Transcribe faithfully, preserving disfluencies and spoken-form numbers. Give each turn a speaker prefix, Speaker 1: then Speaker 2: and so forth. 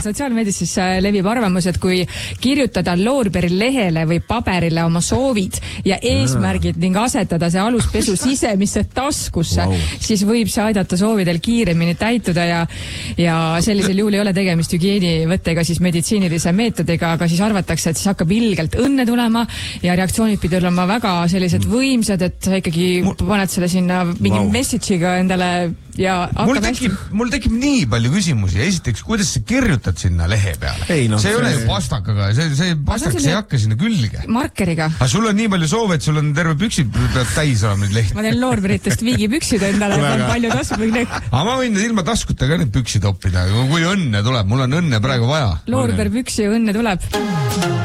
Speaker 1: sotsiaalmeedias siis levib arvamus, et kui kirjutada loorberilehele või paberile oma soovid ja eesmärgid ning asetada see aluspesu sisemisse taskusse, wow. siis võib see aidata soovidel kiiremini täituda ja, ja sellisel juhul ei ole tegemist hügieenivõttega siis meditsiinilise meetodiga, aga siis arvatakse, et siis hakkab ilgelt õnne tulema ja reaktsioonid pidi olema väga sellised võimsad, et sa ikkagi mul... paned selle sinna mingi wow. message'iga endale ja
Speaker 2: mul tekib, mul tekib nii palju küsimusi. Esiteks, kuidas sa kirjutad sinna lehe peale? Ei, no, see ei ole ju pastakaga, see, see pastakas ei hakka sinna külge.
Speaker 1: Markeriga.
Speaker 2: Aga sul on nii palju soove, et sul on terve püksid peab täis olema neid lehti.
Speaker 1: Ma teen loorberitest viigipüksid endale, on palju tasku.
Speaker 2: Aga ma võin ilma taskuta ka need püksid oppida, kui õnne tuleb. Mul on õnne praegu vaja.
Speaker 1: Loorberpüksi õnne tuleb.